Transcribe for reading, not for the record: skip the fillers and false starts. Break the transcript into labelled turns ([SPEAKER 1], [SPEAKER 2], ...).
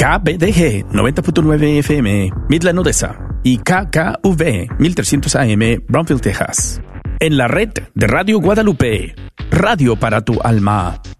[SPEAKER 1] KBDG 90.9 FM, Midland, Odessa, y KKV 1300 AM, Brownsville, Texas. En la red de Radio Guadalupe, radio para tu alma.